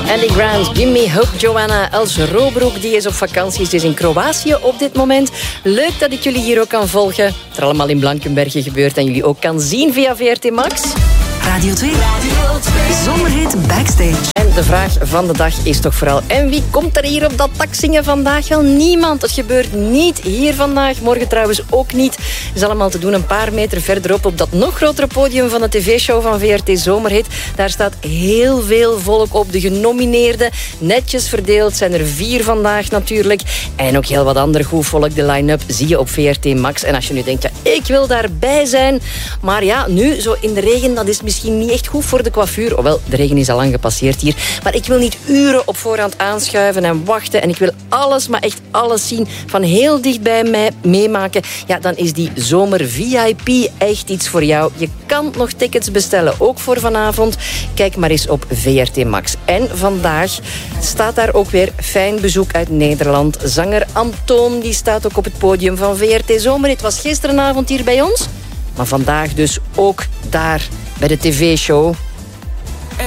Andy Grant, Give Me Hope, Joanna. Els Robroek, die is op vakantie. Ze is in Kroatië op dit moment. Leuk dat ik jullie hier ook kan volgen. Het er allemaal in Blankenberge gebeurt en jullie ook kan zien via VRT Max. Radio 2. Zomerhit Backstage. En de vraag van de dag is toch vooral... En wie komt er hier op dat dak zingen vandaag? Wel, niemand. Het gebeurt niet hier vandaag. Morgen trouwens ook niet. Het is allemaal te doen een paar meter verderop... op dat nog grotere podium van de tv-show van VRT Zomerhit. Daar staat heel veel volk op. De genomineerden, netjes verdeeld. Zijn er 4 vandaag natuurlijk. En ook heel wat ander goed volk. De line-up zie je op VRT Max. En als je nu denkt, ja, ik wil daarbij zijn. Maar ja, nu zo in de regen, dat is misschien niet echt goed voor de coiffure. Hoewel, de regen is al lang gepasseerd hier. Maar ik wil niet uren op voorhand aanschuiven en wachten. En ik wil alles, maar echt alles zien. Van heel dichtbij mij meemaken. Ja, dan is die zomer VIP echt iets voor jou. Je kan nog tickets bestellen, ook voor vanavond. Kijk maar eens op VRT Max. En vandaag staat daar ook weer fijn bezoek uit Nederland. Zanger Antoon, die staat ook op het podium van VRT Zomer. Het was gisteravond hier bij ons. Maar vandaag dus ook daar bij de tv-show.